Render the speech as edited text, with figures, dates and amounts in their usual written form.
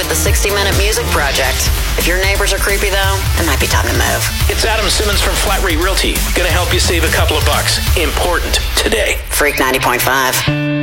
The 60-Minute Music Project. If your neighbors are creepy, though, it might be time to move. It's Adam Simmons from Flat Rate Realty. Gonna help you save a couple of bucks. Important today. Freak 90.5.